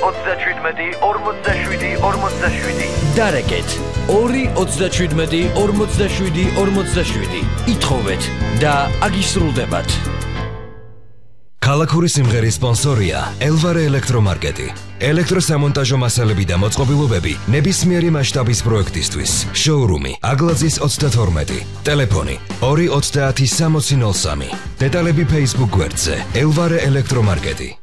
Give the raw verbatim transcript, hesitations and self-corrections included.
ოცდაშვიდმეტი ორმოცდაშვიდი ორმოცდაშვიდი. დარეკეთ ორი ოცდაშვიდმეტი ორმოცდაშვიდი ორმოცდაშვიდი. ითხოვეთ და აგისრულდებათ. ქალაქური სიმღერის სპონსორია ელვარე ელექტრომარკეტი. ელექტროსამონტაჟო მასალები და მოწყობილობები ნებისმიერი მასშტაბის პროექტისთვის. შოურუმი აგლაძის ოცდათორმეტი. ტელეფონი ორი ოცდაათი სამოცი ნოლ სამი. დეტალები Facebook გვერდზე ელვარე ელექტრომარკეტი.